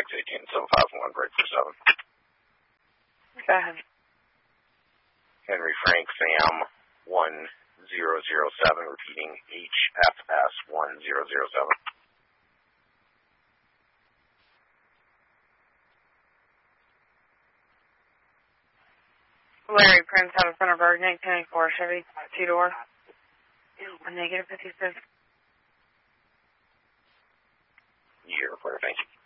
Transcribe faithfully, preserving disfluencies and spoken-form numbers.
eighteen, seven five one, break for seven. Go ahead. Henry Frank Sam one zero zero seven, repeating H F S one zero zero seven. Larry Prince out of front of Berg, nineteen ninety-four Chevy, two-door. Negative fifty-six. Year, thank you.